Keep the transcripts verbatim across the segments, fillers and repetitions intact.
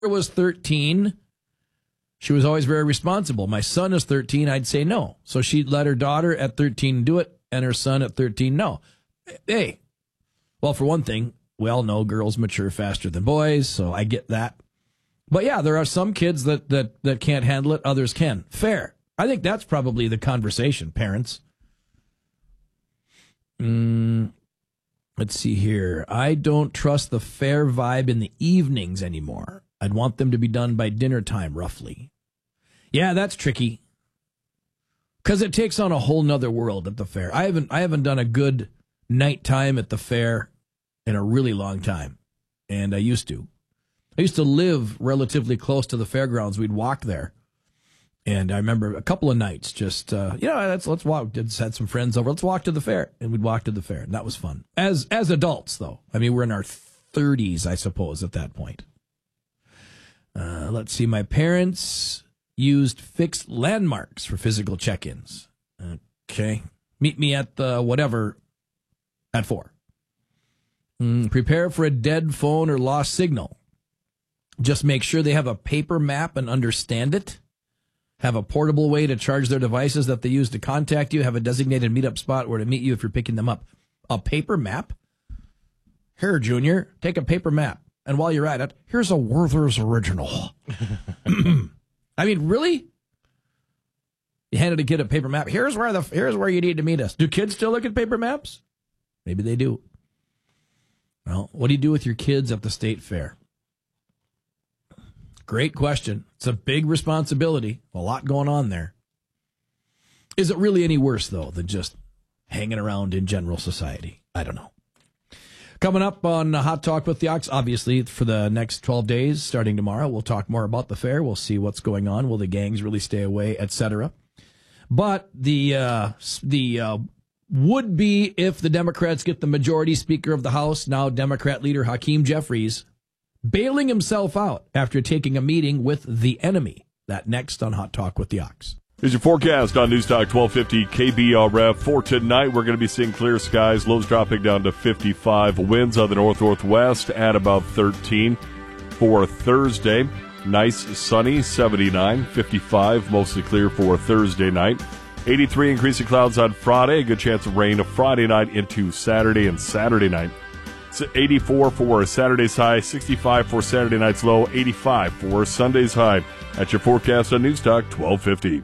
was thirteen, she was always very responsible. My son is thirteen, I'd say no. So she'd let her daughter at thirteen do it, and her son at thirteen, no. Hey, well, for one thing, we all know girls mature faster than boys, so I get that. But yeah, there are some kids that, that, that can't handle it, others can. Fair. I think that's probably the conversation, parents. Mm, let's see here. I don't trust the fair vibe in the evenings anymore. I'd want them to be done by dinner time, roughly. Yeah, that's tricky. Because it takes on a whole nother world at the fair. I haven't I haven't done a good nighttime at the fair in a really long time. And I used to. I used to live relatively close to the fairgrounds. We'd walk there. And I remember a couple of nights just, uh, you know, let's, let's walk. Just had some friends over. Let's walk to the fair. And we'd walk to the fair. And that was fun. As as adults, though. I mean, we're in our thirties, I suppose, at that point. Uh, let's see. My parents used fixed landmarks for physical check-ins. Okay. Meet me at the whatever at four. Mm, prepare for a dead phone or lost signal. Just make sure they have a paper map and understand it. Have a portable way to charge their devices that they use to contact you. Have a designated meetup spot where to meet you if you're picking them up. A paper map? Here, Junior, take a paper map. And while you're at it, here's a Werther's Original. I mean, really? You handed a kid a paper map. Here's where the here's where you need to meet us. Do kids still look at paper maps? Maybe they do. Well, what do you do with your kids at the state fair? Great question. It's a big responsibility. A lot going on there. Is it really any worse, though, than just hanging around in general society? I don't know. Coming up on Hot Talk with the Ox, obviously, for the next twelve days, starting tomorrow, we'll talk more about the fair. We'll see what's going on. Will the gangs really stay away, et cetera. But the uh, the uh, would be, if the Democrats get the majority, Speaker of the House, now Democrat leader Hakeem Jeffries, bailing himself out after taking a meeting with the enemy. That next on Hot Talk with the Ox. Here's your forecast on News Talk twelve fifty K B R F. For tonight, we're going to be seeing clear skies, lows dropping down to fifty-five, winds on the north-northwest at about thirteen. For Thursday, nice sunny, seventy-nine, fifty-five, mostly clear for Thursday night. eighty-three, increasing clouds on Friday, a good chance of rain Friday night into Saturday and Saturday night. It's eighty-four for Saturday's high, sixty-five for Saturday night's low, eighty-five for Sunday's high. That's your forecast on News Talk twelve fifty.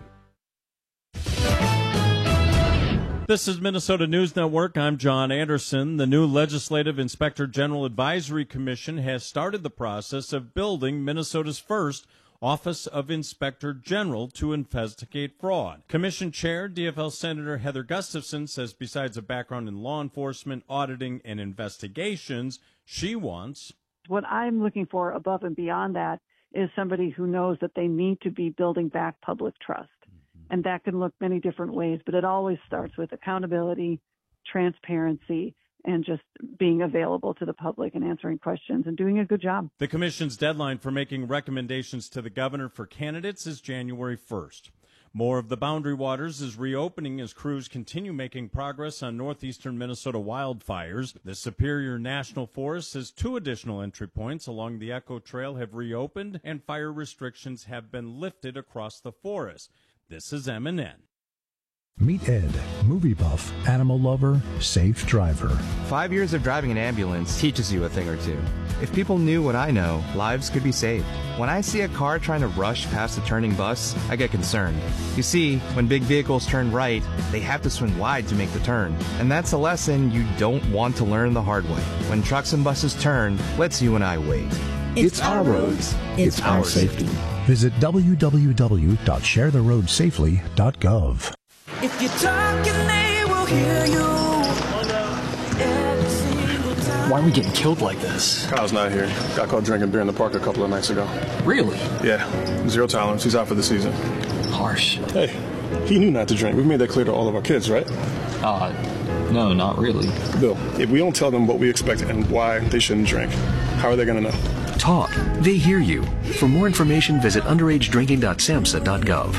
This is Minnesota News Network. I'm John Anderson. The new Legislative Inspector General Advisory Commission has started the process of building Minnesota's first Office of Inspector General to investigate fraud. Commission Chair, D F L Senator Heather Gustafson, says besides a background in law enforcement, auditing, and investigations, she wants... What I'm looking for above and beyond that is somebody who knows that they need to be building back public trust. And that can look many different ways, but it always starts with accountability, transparency, and just being available to the public and answering questions and doing a good job. The commission's deadline for making recommendations to the governor for candidates is January first. More of the Boundary Waters is reopening as crews continue making progress on northeastern Minnesota wildfires. The Superior National Forest says two additional entry points along the Echo Trail have reopened and fire restrictions have been lifted across the forest. This is M and N. Meet Ed, movie buff, animal lover, safe driver. Five years of driving an ambulance teaches you a thing or two. If people knew what I know, lives could be saved. When I see a car trying to rush past a turning bus, I get concerned. You see, when big vehicles turn right, they have to swing wide to make the turn. And that's a lesson you don't want to learn the hard way. When trucks and buses turn, let's you and I wait. It's, it's our roads. It's, it's our safety. Visit w w w dot share the road safely dot gov. If you're talking, they will hear you. Why are we getting killed like this? Kyle's not here. Got caught drinking beer in the park a couple of nights ago. Really? Yeah. Zero tolerance. He's out for the season. Harsh. Hey, he knew not to drink. We've made that clear to all of our kids, right? Uh, no, not really. Bill, if we don't tell them what we expect and why they shouldn't drink, how are they going to know? Talk. They hear you. For more information, visit underage drinking dot samhsa dot gov.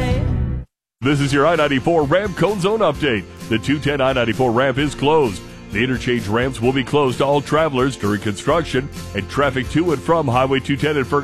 This is your I ninety-four ramp cone zone update. The two ten I ninety-four ramp is closed. The interchange ramps will be closed to all travelers during construction, and traffic to and from Highway two ten in Ferguson